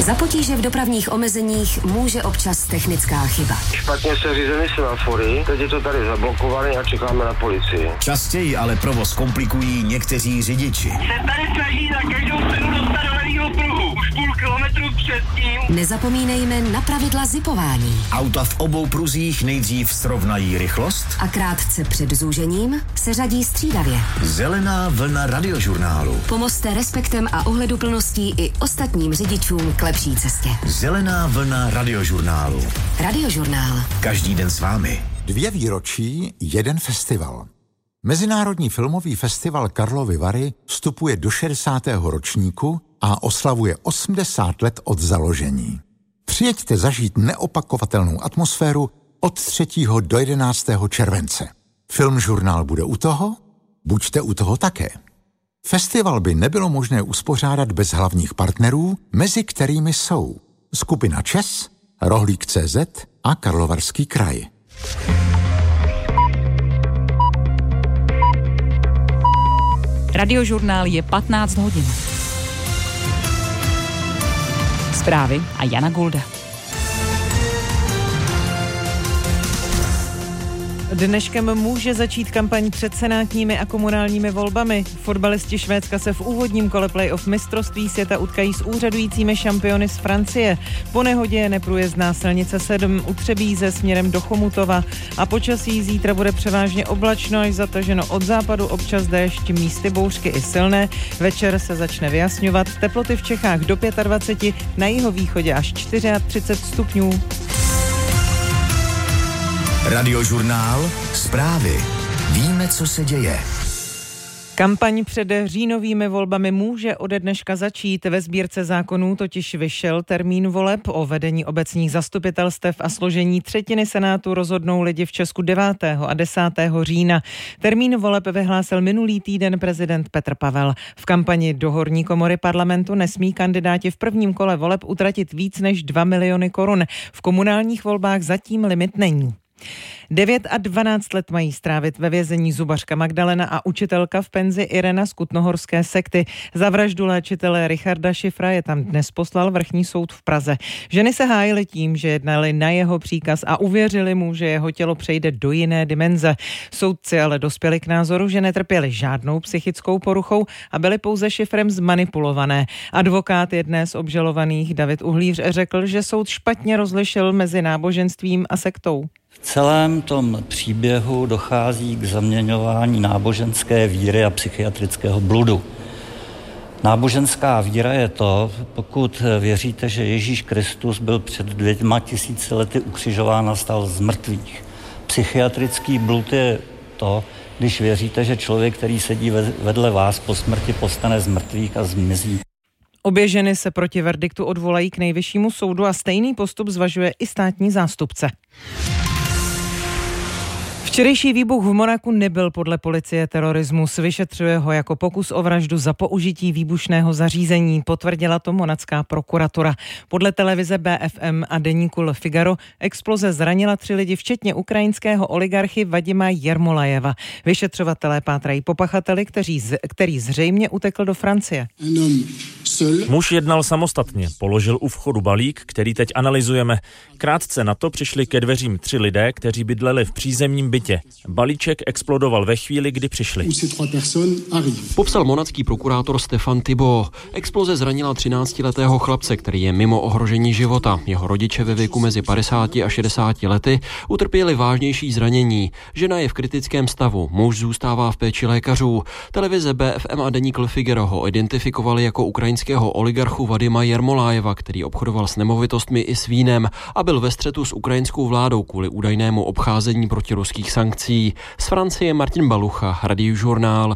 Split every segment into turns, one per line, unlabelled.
Za potíže v dopravních omezeních může občas technická chyba.
Špatně se řízeny semafory, teď je to tady zablokované a čekáme na policii.
Častěji ale provoz komplikují někteří řidiči.
Se tady snaží na každou cenu dostat do levýho pruhu. Už půl kilometru předtím.
Nezapomínejme na pravidla zipování.
Auta v obou pruzích nejdřív srovnají rychlost
A krátce před zúžením se řadí střídavě.
Zelená vlna radiožurnálu.
Pomozte respektem a ohleduplností i ostatním řidičům k lepší cestě.
Zelená vlna radiožurnálu.
Radiožurnál.
Každý den s vámi.
2 výročí, 1 festival. Mezinárodní filmový festival Karlovy Vary vstupuje do 60. ročníku a oslavuje 80 let od založení. Přijeďte zažít neopakovatelnou atmosféru od 3. do 11. července. Filmžurnál bude u toho? Buďte u toho také. Festival by nebylo možné uspořádat bez hlavních partnerů, mezi kterými jsou skupina ČES, Rohlík.cz a Karlovarský kraj.
Radiožurnál je 15 hodin. Zprávy a Jana Gulda.
Dneškem může začít kampaň před senátními a komunálními volbami. Fotbalisti Švédska se v úvodním kole playoff mistrovství světa utkají s úřadujícími šampiony z Francie. Po nehodě je neprůjezdná silnice 7 u Třebíze směrem do Chomutova a počasí zítra bude převážně oblačno až zataženo od západu, občas déšť, místy bouřky i silné. Večer se začne vyjasňovat, teploty v Čechách do 25, na jihovýchodě až 34 stupňů.
Radiožurnál. Zprávy. Víme, co se děje.
Kampaň před říjnovými volbami může ode dneška začít. Ve sbírce zákonů totiž vyšel termín voleb. O vedení obecních zastupitelstev a složení třetiny senátu rozhodnou lidi v Česku 9. a 10. října. Termín voleb vyhlásil minulý týden prezident Petr Pavel. V kampani do horní komory parlamentu nesmí kandidáti v prvním kole voleb utratit víc než 2 miliony korun. V komunálních volbách zatím limit není. 9 a 12 let mají strávit ve vězení zubařka Magdalena a učitelka v penzi Irena z kutnohorské sekty. Za vraždu léčitele Richarda Šifra je tam dnes poslal vrchní soud v Praze. Ženy se hájily tím, že jednali na jeho příkaz a uvěřili mu, že jeho tělo přejde do jiné dimenze. Soudci ale dospěli k názoru, že netrpěli žádnou psychickou poruchou a byly pouze Šifrem zmanipulované. Advokát jedné z obžalovaných David Uhlíř řekl, že soud špatně rozlišil mezi náboženstvím a sektou.
V celém tom příběhu dochází k zaměňování náboženské víry a psychiatrického bludu. Náboženská víra je to, pokud věříte, že Ježíš Kristus byl před 2000 lety ukřižován a stal z mrtvých. Psychiatrický blud je to, když věříte, že člověk, který sedí vedle vás po smrti, povstane z mrtvých a zmizí.
Obě ženy se proti verdiktu odvolají k nejvyššímu soudu a stejný postup zvažuje i státní zástupce. Včerejší výbuch v Monaku nebyl podle policie terorismus. Vyšetřuje ho jako pokus o vraždu za použití výbušného zařízení, potvrdila to monacká prokuratura. Podle televize BFM a deníku Le Figaro exploze zranila 3 lidi, včetně ukrajinského oligarchy Vadima Jermolajeva. Vyšetřovatelé pátrají po pachateli, který zřejmě utekl do Francie.
Muž jednal samostatně, položil u vchodu balík, který teď analyzujeme. Krátce na to přišli ke dveřím 3 lidé, kteří bydleli v přízemním bytě. Balíček explodoval ve chvíli, kdy přišli.
Popsal monacký prokurátor Stefan Thibault. Exploze zranila 13letého chlapce, který je mimo ohrožení života. Jeho rodiče ve věku mezi 50 a 60 lety utrpěli vážnější zranění. Žena je v kritickém stavu, muž zůstává v péči lékařů. Televize BFM a deník Le Figaro ho identifikovali jako ukrajinského oligarchu Vadima Jermolajeva, který obchodoval s nemovitostmi i s vínem a byl ve střetu s ukrajinskou vládou kvůli údajnému obcházení protiruských sankcí. Z Francie Martin Balucha, Radiožurnál.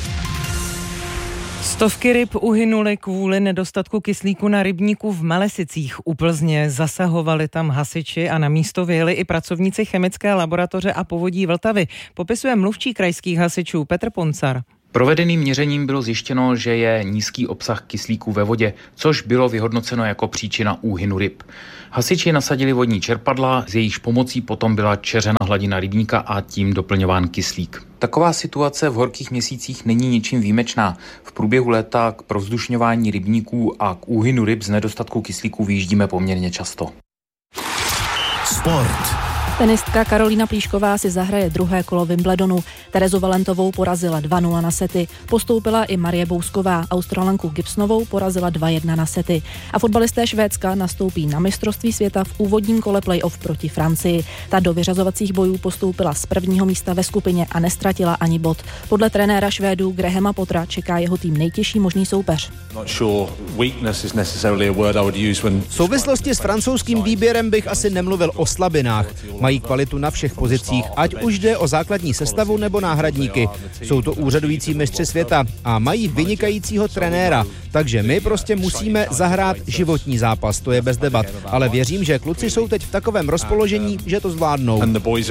Stovky ryb uhynuly kvůli nedostatku kyslíku na rybníku v Malesicích. U Plzně zasahovali tam hasiči a na místo vyjeli i pracovníci chemické laboratoře a povodí Vltavy. Popisuje mluvčí krajských hasičů Petr Poncar.
Provedeným měřením bylo zjištěno, že je nízký obsah kyslíku ve vodě, což bylo vyhodnoceno jako příčina úhynu ryb. Hasiči nasadili vodní čerpadla, s jejichž pomocí potom byla čeřena hladina rybníka a tím doplňován kyslík. Taková situace v horkých měsících není ničím výjimečná. V průběhu léta k provzdušňování rybníků a k úhynu ryb z nedostatku kyslíku vyjíždíme poměrně často.
Sport.
Tenistka Karolína Plíšková si zahraje druhé kolo Wimbledonu. Terezu Valentovou porazila 2-0 na sety. Postoupila i Marie Bousková. Australanku Gibsonovou porazila 2-1 na sety. A fotbalisté Švédska nastoupí na mistrovství světa v úvodním kole playoff proti Francii. Ta do vyřazovacích bojů postoupila z prvního místa ve skupině a nestratila ani bod. Podle trenéra Švédů Grahama Pottera čeká jeho tým nejtěžší možný soupeř.
V souvislosti s francouzským výběrem bych asi nemluvil o slabinách. Mají kvalitu na všech pozicích, ať už jde o základní sestavu nebo náhradníky. Jsou to úřadující mistři světa a mají vynikajícího trenéra, takže my prostě musíme zahrát životní zápas, to je bez debat, ale věřím, že kluci jsou teď v takovém rozpoložení, že to zvládnou.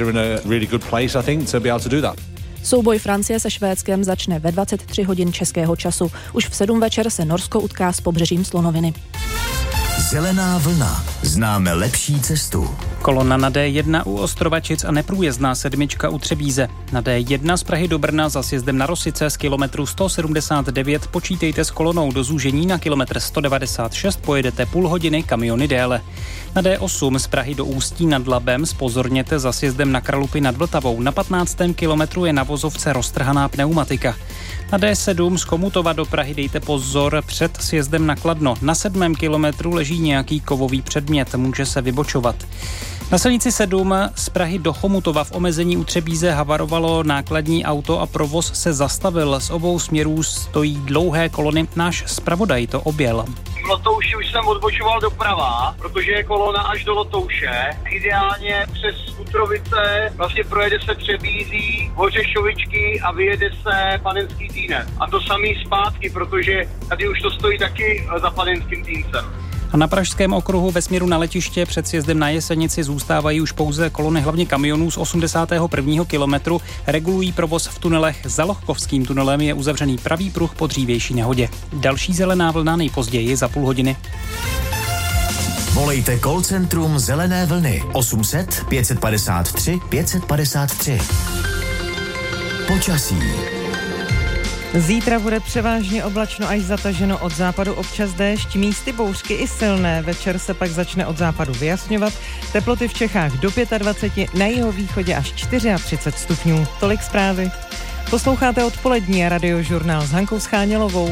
Souboj Francie se Švédskem začne ve 23 hodin českého času. Už v 7 večer se Norsko utká s Pobřežím slonoviny.
Zelená vlna. Známe lepší cestu.
Kolona na D1 u Ostrovačic a neprůjezdná 7 u Třebíze. Na D1 z Prahy do Brna za sjezdem na Rosice z kilometru 179 počítejte s kolonou do zúžení na kilometr 196, pojedete půl hodiny, kamiony déle. Na D8 z Prahy do Ústí nad Labem zpozorněte za sjezdem na Kralupy nad Vltavou. Na 15. kilometru je na vozovce roztrhaná pneumatika. Na D7 z Komutova do Prahy dejte pozor před sjezdem na Kladno. Na 7. kilometru leží nějaký kovový předmět, může se vybočovat. Na silnici 7 z Prahy do Chomutova v omezení u Třebíze havarovalo nákladní auto a provoz se zastavil. Z obou směrů stojí dlouhé kolony. Náš zpravodaj to objel.
V Lotouši už jsem odbočoval doprava, protože je kolona až do Lotouše. Ideálně přes Kutrovice vlastně projede se Třebízí, Hořešovičky a vyjede se Panenský Týnec. A to samý zpátky, protože tady už to stojí taky za Panenským Týncem.
A na Pražském okruhu ve směru na letiště před sjezdem na Jesenici zůstávají už pouze kolony hlavně kamionů z 81. kilometru. Regulují provoz v tunelech. Za Lohkovským tunelem je uzavřený pravý pruh po dřívější nehodě. Další zelená vlna nejpozději za půl hodiny.
Volejte call centrum Zelené vlny 800 553 553. Počasí.
Zítra bude převážně oblačno až zataženo, od západu občas déšť, místy bouřky i silné. Večer se pak začne od západu vyjasňovat. Teploty v Čechách do 25, na jihovýchodě až 34 stupňů. Tolik zprávy. Posloucháte odpolední radiožurnál s Hankou Schánělovou.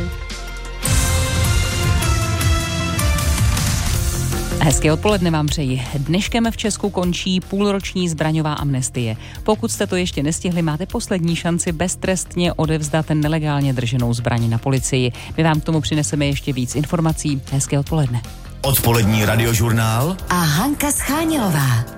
Hezké odpoledne vám přeji. Dneškem v Česku končí půlroční zbraňová amnestie. Pokud jste to ještě nestihli, máte poslední šanci beztrestně odevzdat nelegálně drženou zbraň na policii. My vám k tomu přineseme ještě víc informací. Hezké odpoledne.
Odpolední radiožurnál
a Hanka Schánělová.